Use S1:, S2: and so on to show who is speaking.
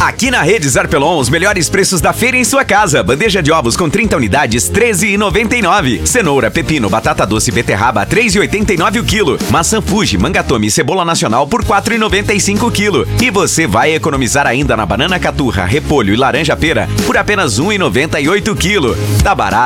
S1: Aqui na Rede Zarpelon, os melhores preços da feira em sua casa. Bandeja de ovos com 30 unidades, R$ 13,99. Cenoura, pepino, batata doce e beterraba, R$ 3,89 o quilo. Maçã Fuji, mangatome e cebola nacional por R$ 4,95 o quilo. E você vai economizar ainda na banana caturra, repolho e laranja pera por apenas R$ 1,98 o quilo. Tá barato.